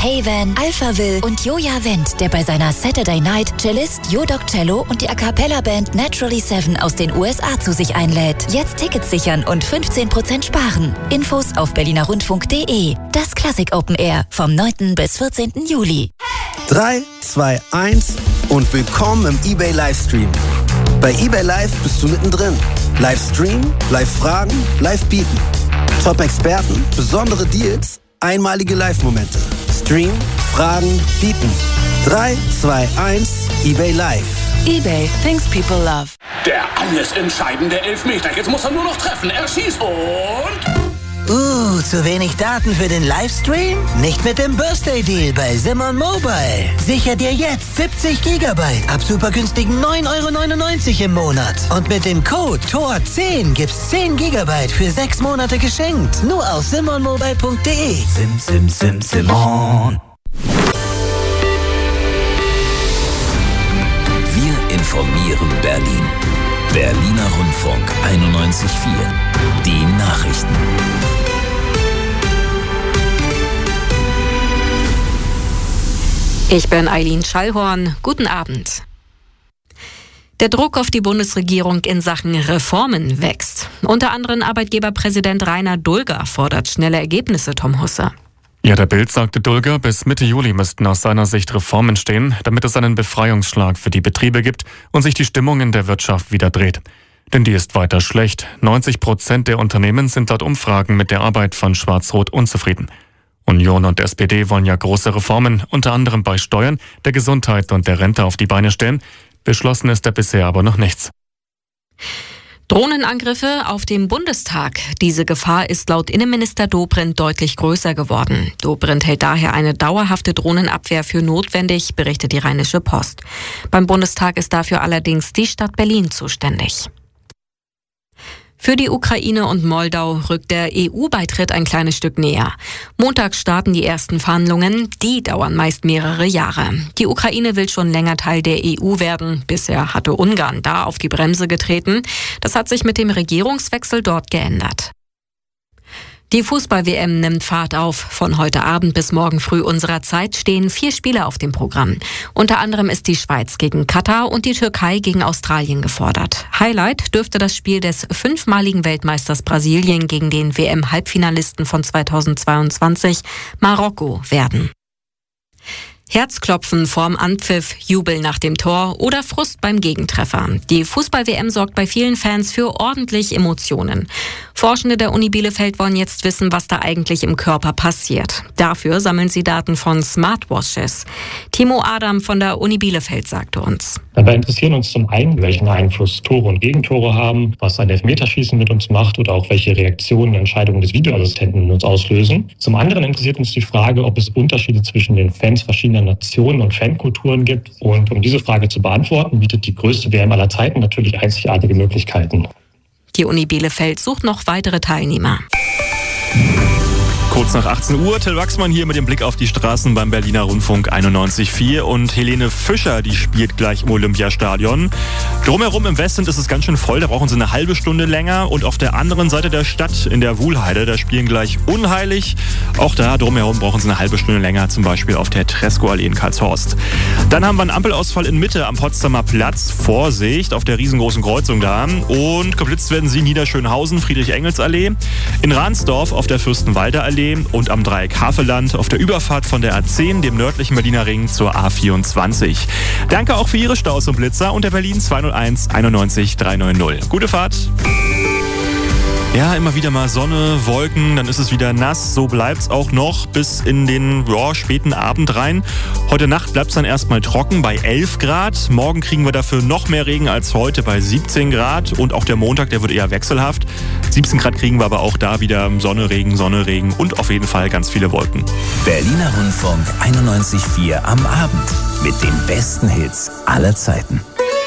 Haven, Alphaville und Joja Wendt, der bei seiner Saturday Night Cellist Jodoc Cello und die A Cappella Band Naturally 7 aus den USA zu sich einlädt. Jetzt Tickets sichern und 15% sparen. Infos auf berlinerrundfunk.de. Das Klassik Open Air vom 9. bis 14. Juli. 3, 2, 1 und willkommen im eBay Livestream. Bei eBay Live bist du mittendrin. Livestream, Live-Fragen, Live-Bieten. Top-Experten, besondere Deals, einmalige Live-Momente. Stream, Fragen, Bieten. 3, 2, 1, eBay Live. eBay, things people love. Der alles entscheidende Elfmeter. Jetzt muss er nur noch treffen. Er schießt und... zu wenig Daten für den Livestream? Nicht mit dem Birthday Deal bei Simon Mobile. Sicher dir jetzt 70 GB ab super günstigen 9,99 € im Monat. Und mit dem Code TOR10 gibt's 10 GB für 6 Monate geschenkt. Nur auf simonmobile.de. Simon. Wir informieren Berlin. Berliner Rundfunk 91.4. Die Nachrichten. Ich bin Eileen Schallhorn. Guten Abend. Der Druck auf die Bundesregierung in Sachen Reformen wächst. Unter anderem Arbeitgeberpräsident Rainer Dulger fordert schnelle Ergebnisse, Tom Husse. Ja, der Bild sagte Dulger, bis Mitte Juli müssten aus seiner Sicht Reformen stehen, damit es einen Befreiungsschlag für die Betriebe gibt und sich die Stimmung in der Wirtschaft wieder dreht. Denn die ist weiter schlecht. 90% der Unternehmen sind laut Umfragen mit der Arbeit von Schwarz-Rot unzufrieden. Union und SPD wollen ja große Reformen, unter anderem bei Steuern, der Gesundheit und der Rente auf die Beine stellen. Beschlossen ist da bisher aber noch nichts. Drohnenangriffe auf dem Bundestag. Diese Gefahr ist laut Innenminister Dobrindt deutlich größer geworden. Dobrindt hält daher eine dauerhafte Drohnenabwehr für notwendig, berichtet die Rheinische Post. Beim Bundestag ist dafür allerdings die Stadt Berlin zuständig. Für die Ukraine und Moldau rückt der EU-Beitritt ein kleines Stück näher. Montag starten die ersten Verhandlungen. Die dauern meist mehrere Jahre. Die Ukraine will schon länger Teil der EU werden. Bisher hatte Ungarn da auf die Bremse getreten. Das hat sich mit dem Regierungswechsel dort geändert. Die Fußball-WM nimmt Fahrt auf. Von heute Abend bis morgen früh unserer Zeit stehen 4 Spiele auf dem Programm. Unter anderem ist die Schweiz gegen Katar und die Türkei gegen Australien gefordert. Highlight dürfte das Spiel des 5-maligen Weltmeisters Brasilien gegen den WM-Halbfinalisten von 2022 Marokko werden. Herzklopfen vorm Anpfiff, Jubel nach dem Tor oder Frust beim Gegentreffer. Die Fußball-WM sorgt bei vielen Fans für ordentlich Emotionen. Forschende der Uni Bielefeld wollen jetzt wissen, was da eigentlich im Körper passiert. Dafür sammeln sie Daten von Smartwatches. Timo Adam von der Uni Bielefeld sagte uns. Dabei interessieren uns zum einen, welchen Einfluss Tore und Gegentore haben, was ein Elfmeterschießen mit uns macht oder auch welche Reaktionen Entscheidungen des Videoassistenten in uns auslösen. Zum anderen interessiert uns die Frage, ob es Unterschiede zwischen den Fans verschiedener Nationen und Fankulturen gibt. Und um diese Frage zu beantworten, bietet die größte WM aller Zeiten natürlich einzigartige Möglichkeiten. Die Uni Bielefeld sucht noch weitere Teilnehmer. Kurz nach 18 Uhr, Till Wachsmann hier mit dem Blick auf die Straßen beim Berliner Rundfunk 91.4 und Helene Fischer, die spielt gleich im Olympiastadion. Drumherum im Westen ist es ganz schön voll, da brauchen sie eine halbe Stunde länger und auf der anderen Seite der Stadt in der Wuhlheide, da spielen gleich Unheilig. Auch da drumherum brauchen sie eine halbe Stunde länger, zum Beispiel auf der Tresco-Allee in Karlshorst. Dann haben wir einen Ampelausfall in Mitte am Potsdamer Platz, Vorsicht, auf der riesengroßen Kreuzung da. Und geblitzt werden sie Niederschönhausen, Friedrich-Engels-Allee, in Ransdorf auf der Fürstenwalder Allee und am Dreieck Havelland auf der Überfahrt von der A10, dem nördlichen Berliner Ring, zur A24. Danke auch für Ihre Staus und Blitzer unter Berlin 201 91 390. Gute Fahrt! Ja, immer wieder mal Sonne, Wolken, dann ist es wieder nass. So bleibt's auch noch bis in den späten Abend rein. Heute Nacht bleibt's dann erstmal trocken bei 11 Grad. Morgen kriegen wir dafür noch mehr Regen als heute bei 17 Grad. Und auch der Montag, der wird eher wechselhaft. 17 Grad kriegen wir aber auch da wieder Sonne, Regen und auf jeden Fall ganz viele Wolken. Berliner Rundfunk 91.4 am Abend mit den besten Hits aller Zeiten.